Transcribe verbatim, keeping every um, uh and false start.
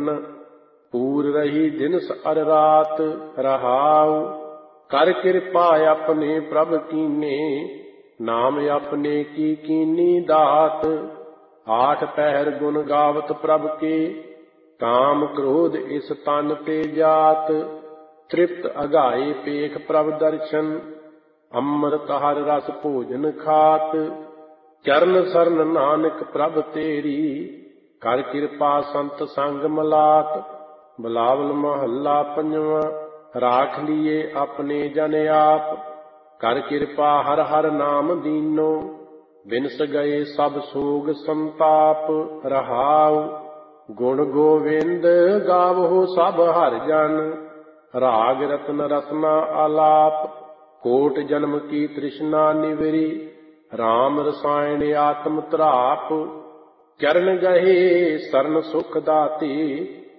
ਪੂਰਨ ਪੂਰ ਰਹੀ ਦਿਨਸ ਅਰ ਰਾਤ ਰਹਾਉ। ਕਰ ਕਿਰਪਾ ਆਪਣੇ ਪ੍ਰਭ ਕੀਨੇ ਨਾਮ ਆਪਣੇ ਕੀ ਕੀਨੀ ਦਾਤ। ਆਠ ਪਹਿਰ ਗੁਣ ਗਾਵਤ ਪ੍ਰਭ ਕੇ ਕਾਮ ਕ੍ਰੋਧ ਇਸ ਤਨ ਤੇ ਜਾਤ। ਤ੍ਰਿਪਤ ਅਗਾਏ ਪੇਖ ਪ੍ਰਭ ਦਰਸ਼ਨ ਅੰਮ੍ਰਿਤ ਹਰ ਰਸ ਭੋਜਨ ਖਾਤ। ਚਰਨ ਸਰਨ ਨਾਨਕ ਪ੍ਰਭ ਤੇਰੀ ਕਰ ਕਿਰਪਾ ਸੰਤ ਸੰਗ ਮਲਾਤ। ਬਿਲਾਵਲ ਮਹੱਲਾ ਪੰਜਵਾਂ। ਰਾਖ ਲੀਏ ਆਪਣੇ ਜਨ ਆਪ ਕਰ ਕਿਰਪਾ ਹਰ ਹਰ ਨਾਮ ਦੀਨੋ। ਬਿਨਸ ਗਏ ਸਭ ਸੋਗ ਸੰਤਾਪ ਰਹਾਉ। ਗੁਣ ਗੋਵਿੰਦ ਗਾਵੋ ਸਭ ਹਰਿ ਜਨ ਰਾਗ ਰਤਨ ਰਸਨਾ ਆਲਾਪ। ਕੋਟ ਜਨਮ ਕੀ ਤ੍ਰਿਸ਼ਨਾ ਨਿਵਰੀ ਰਾਮ ਰਸਾਇਣ ਆਤਮ ਤ੍ਰਾਪ। ਚਰਨ ਗਏ ਸਰਨ ਸੁਖ ਦਾਤੇ